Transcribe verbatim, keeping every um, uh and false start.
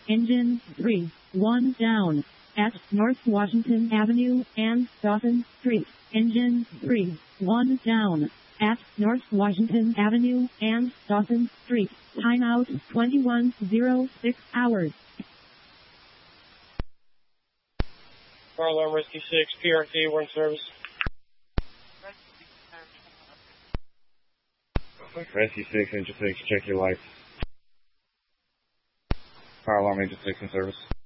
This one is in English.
Engine three one down at North Washington Avenue and Dawson Street. Engine three one down at North Washington Avenue and Dawson Street. Timeout twenty-one oh six hours. Fire alarm Rescue six, P R T, we're in service. Rescue six, Engine six, check your lights. Fire alarm Engine six in service.